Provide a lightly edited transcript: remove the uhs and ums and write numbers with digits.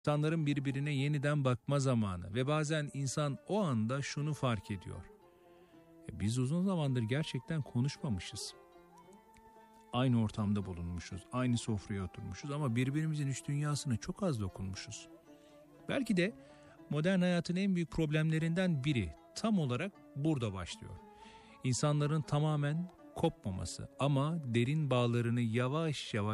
İnsanların birbirine yeniden bakma zamanı ve bazen insan o anda şunu fark ediyor. Biz uzun zamandır gerçekten konuşmamışız. Aynı ortamda bulunmuşuz, aynı sofraya oturmuşuz ama birbirimizin iç dünyasına çok az dokunmuşuz. Belki de modern hayatın en büyük problemlerinden biri tam olarak burada başlıyor. İnsanların tamamen kopmaması ama derin bağlarını yavaş yavaş